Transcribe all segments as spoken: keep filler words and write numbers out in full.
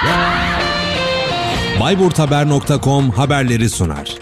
Bayburthaber nokta com haberleri sunar.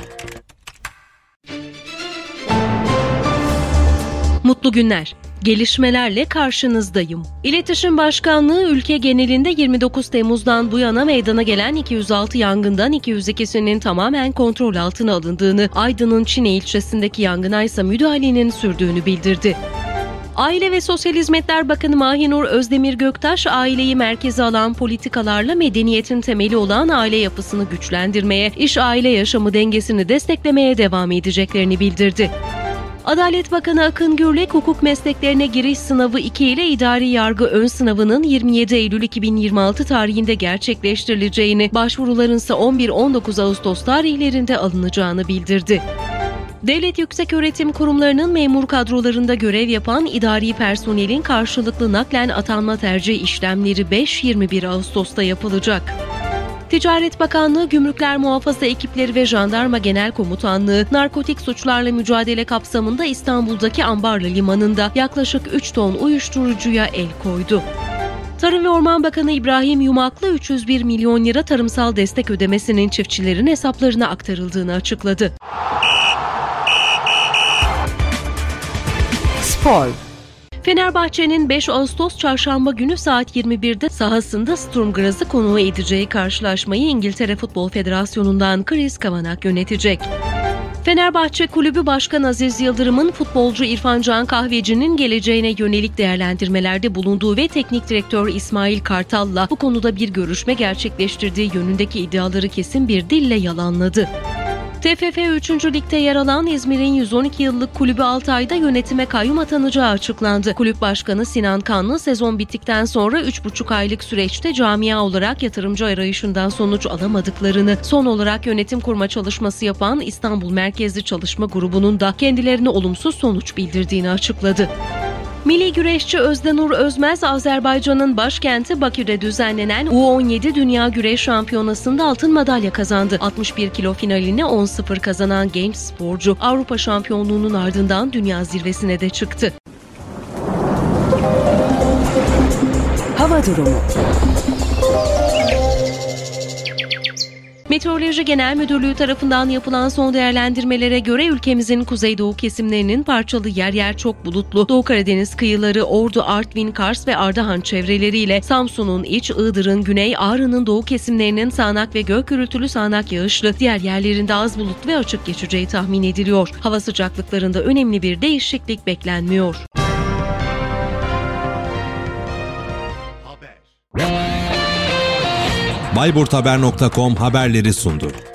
Mutlu günler. Gelişmelerle karşınızdayım. İletişim Başkanlığı ülke genelinde yirmi dokuz Temmuz'dan bu yana meydana gelen iki yüz altı yangından iki yüz ikisinin tamamen kontrol altına alındığını, Aydın'ın Çine ilçesindeki yangına ise müdahalenin sürdüğünü bildirdi. Aile ve Sosyal Hizmetler Bakanı Mahinur Özdemir Göktaş, aileyi merkeze alan politikalarla medeniyetin temeli olan aile yapısını güçlendirmeye, iş-aile yaşamı dengesini desteklemeye devam edeceklerini bildirdi. Adalet Bakanı Akın Gürlek, hukuk mesleklerine giriş sınavı iki ile idari yargı ön sınavının yirmi yedi Eylül iki bin yirmi altı tarihinde gerçekleştirileceğini, başvuruların ise on bir on dokuz Ağustos tarihlerinde alınacağını bildirdi. Devlet Yükseköğretim Kurumlarının memur kadrolarında görev yapan idari personelin karşılıklı naklen atanma tercih işlemleri beş yirmi bir Ağustos'ta yapılacak. Ticaret Bakanlığı, Gümrükler Muhafaza Ekipleri ve Jandarma Genel Komutanlığı, narkotik suçlarla mücadele kapsamında İstanbul'daki Ambarlı Limanı'nda yaklaşık üç ton uyuşturucuya el koydu. Tarım ve Orman Bakanı İbrahim Yumaklı, üç yüz bir milyon lira tarımsal destek ödemesinin çiftçilerin hesaplarına aktarıldığını açıkladı. Spor. Fenerbahçe'nin beş Ağustos Çarşamba günü saat yirmi birde sahasında Sturm Graz'ı konuğu edeceği karşılaşmayı İngiltere Futbol Federasyonu'ndan Chris Kavanagh yönetecek. Fenerbahçe Kulübü Başkanı Aziz Yıldırım'ın futbolcu İrfan Can Kahveci'nin geleceğine yönelik değerlendirmelerde bulunduğu ve teknik direktör İsmail Kartal'la bu konuda bir görüşme gerçekleştirdiği yönündeki iddiaları kesin bir dille yalanladı. T F F üçüncü Lig'de yer alan İzmir'in yüz on iki yıllık kulübü altı ayda yönetime kayyum atanacağı açıklandı. Kulüp Başkanı Sinan Kanlı, sezon bittikten sonra üç buçuk aylık süreçte camia olarak yatırımcı arayışından sonuç alamadıklarını, son olarak yönetim kurma çalışması yapan İstanbul merkezli çalışma grubunun da kendilerine olumsuz sonuç bildirdiğini açıkladı. Milli güreşçi Özdenur Özmez, Azerbaycan'ın başkenti Bakü'de düzenlenen U on yedi Dünya Güreş Şampiyonası'nda altın madalya kazandı. altmış bir kilo finaline on sıfır kazanan genç sporcu, Avrupa şampiyonluğunun ardından dünya zirvesine de çıktı. Hava durumu. Meteoroloji Genel Müdürlüğü tarafından yapılan son değerlendirmelere göre ülkemizin kuzeydoğu kesimlerinin parçalı yer yer çok bulutlu, Doğu Karadeniz kıyıları, Ordu, Artvin, Kars ve Ardahan çevreleriyle Samsun'un iç, Iğdır'ın güney, Ağrı'nın doğu kesimlerinin sağanak ve gök gürültülü sağanak yağışlı, diğer yerlerinde az bulut ve açık geçeceği tahmin ediliyor. Hava sıcaklıklarında önemli bir değişiklik beklenmiyor. Bayburthaber nokta com haberleri sundu.